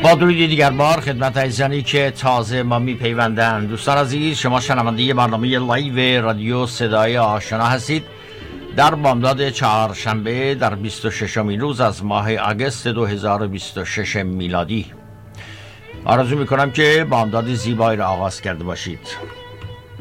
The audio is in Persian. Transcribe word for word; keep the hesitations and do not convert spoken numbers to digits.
با درودی دیگر بار خدمت عزیزانی که تازه ما می پیوندند. دوستان عزیز، شما شنونده برنامه لایو رادیو صدای آشنا هستید در بامداد چهارشنبه در بیست و ششمین روز از ماه آگوست دو هزار و بیست و شش میلادی. آرزو می کنم که بامداد زیبایی را آغاز کرده باشید.